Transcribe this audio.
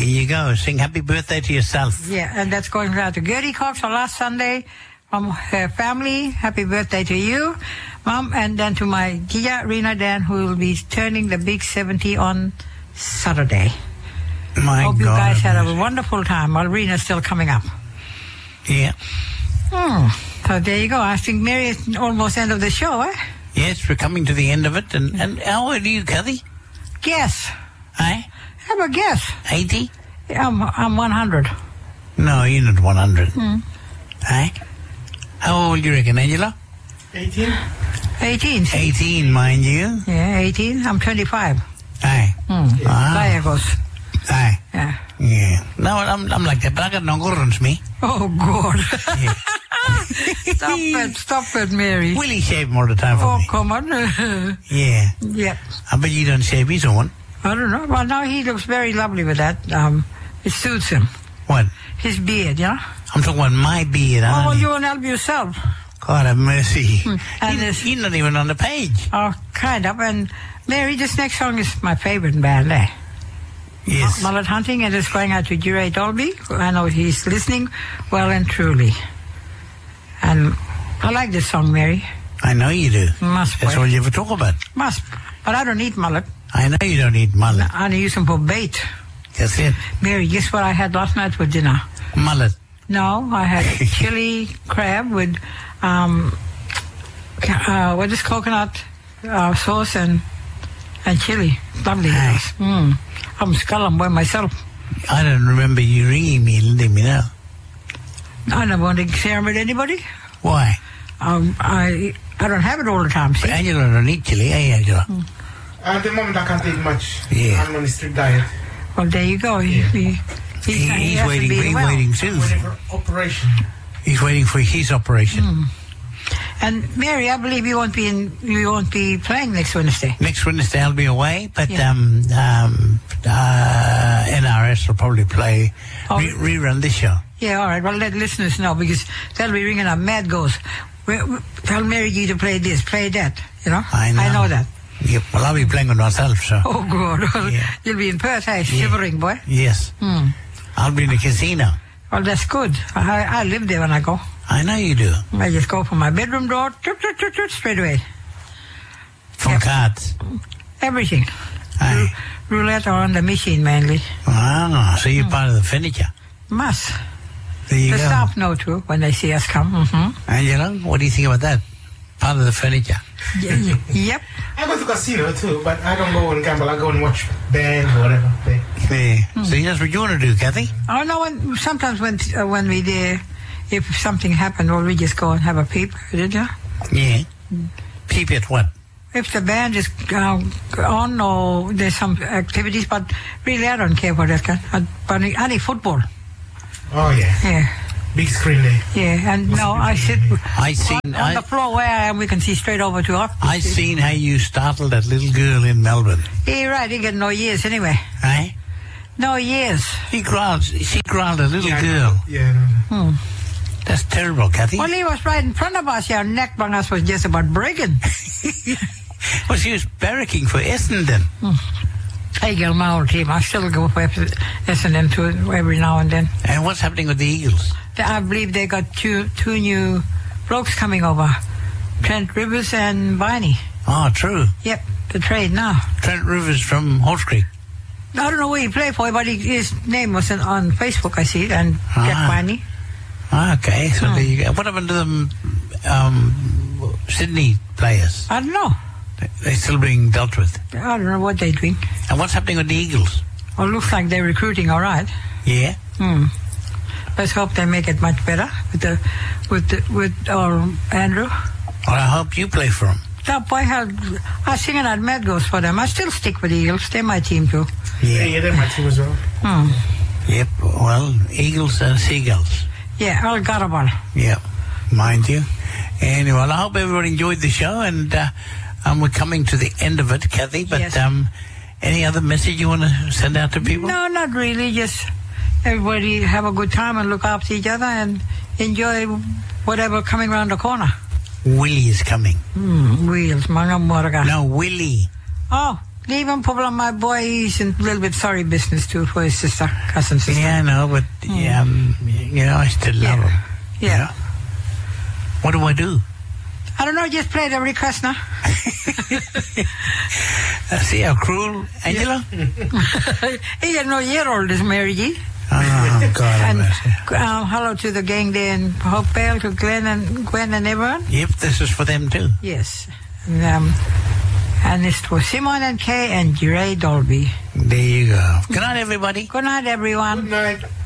There you go. Sing happy birthday to yourself. Yeah, and that's going out to Gertie Cox on last Sunday from her family. Happy birthday to you, Mom. And then to my Gia Rena Dan, who will be turning the big 70 on Saturday. My Hope God. you guys had a wonderful time. Well, Rena's still coming up. Yeah. So there you go. I think Mary is almost end of the show, eh? Yes, we're coming to the end of it. And how old are you, Kathy? Guess. Eh? Have a guess. 80? I'm 100. No, you're not 100. Eh? How old do you reckon, Angela? 18. 18. 18, mind you. Yeah, 18. I'm 25. Aye. Gallegos. Aye. Yeah. Yeah. No, I'm like that, but I got no gurrons, me. Oh, God. Yeah. Stop it, Mary. Willie shave more of the time for Oh, me. come on. Yeah. Yep. I bet you don't shave his own. I don't know. Well, now he looks very lovely with that. It suits him. What? His beard, yeah? I'm talking about my beard. Oh, well, you won't help yourself. God have mercy. And He's not even on the page. Oh, kind of. And Mary, this next song is my favorite band, eh? Yes. Mullet Hunting, and it's going out to Jure Dolby. I know he's listening well and truly. And I like this song, Mary. I know you do. Must That's boy. all you ever talk about. Must. But I don't eat mullet. I know you don't eat mullet. I only use them for bait. That's it. Mary, guess what I had last night for dinner? Mullet. No, I had chili crab with what is coconut sauce and chili. Lovely. Nice. I'm sculling by myself. I don't remember you ringing me, letting me know. I don't want to share with anybody. Why? I don't have it all the time. See? But Angela don't eat chili, eh, Angela? At the moment, I can't take much. Yeah. I'm on a strict diet. Well, there you go. He's has to waiting. be He's well. waiting soon. Waiting for operation. He's waiting for his operation. And Mary, I believe you won't be playing next Wednesday. Next Wednesday I'll be away, but Yeah. NRS will probably play rerun this show. Yeah, all right. Well, let listeners know because they'll be ringing up. Mad goes, tell Mary G to play this, play that. You know. I know. that. Yep. Well, I'll be playing with myself, so. Oh God! Well, Yeah. You'll be in Perth, hey, shivering, boy. Yes. I'll be in the casino. Well, that's good. I live there when I go. I know you do. I just go from my bedroom door, straight away. For Yep. cards. Everything. Aye. Roulette or on the machine mainly. Ah, so you're part of the furniture. Must. There you The go. staff know too when they see us come. Angela, what do you think about that? Part of the furniture. Yep. I go to casino too, but I don't go and gamble. I go and watch band or whatever. Yeah. So that's what you want to do, Kathy? Oh no! Sometimes when we there, if something happened, well, we just go and have a peep, did you? Yeah. Peep at what? If the band is on or there's some activities, but really I don't care for that kind. But only football. Oh yeah. Yeah, Big screen there. yeah. And no, I sit on the floor where I am. We can see straight over to us. I seen how you startled that little girl in Melbourne. Yeah, right. He got no years anyway. Eh? No years. She growled a little girl. Yeah. No. That's terrible, Kathy. Well, he was right in front of us. Our neck bang us was just about breaking. Well, she was barracking for Essendon. Hey, girl, my old team. I still go for Essendon too every now and then. And what's happening with the Eagles? I believe they got two new blokes coming over. Trent Rivers and Viney. Oh, true. Yep, the trade now. Trent Rivers from Horse Creek. I don't know where he played for, but his name was on Facebook, I see it, and Jack Viney. Okay, so there you go. What happened to the Sydney players? I don't know. They're still being dealt with. I don't know what they're doing. And what's happening with the Eagles? Well, looks like they're recruiting all right. Yeah? Let's hope they make it much better with Andrew. Well, I hope you play for them. That boy I was singing at Mad Goes for them. I still stick with the Eagles. They're my team too. Yeah, they're my team as well. Yep, well, Eagles and Seagulls. Yeah, Al Garabal. Yep, mind you. Anyway, well, I hope everyone enjoyed the show, and we're coming to the end of it, Kathy, but Yes. any other message you want to send out to people? No, not really. Just everybody have a good time and look after each other and enjoy whatever coming around the corner. Willie is coming. Wheels, mga moraga. No, Willie. Oh, Even Pablo, my boy, he's in a little bit sorry business too for his cousin sister. Yeah, I know, but I still love him. Yeah. What do I do? I don't know, just play the request now. See how cruel, Angela? He got no year old, is Mary G. Oh, God. And hello to the gang there in Hopewell, to Gwen and everyone. Yep, this is for them too. Yes. And it's for Simon and Kay and Ray Dolby. There you go. Good night, everybody. Good night, everyone. Good night.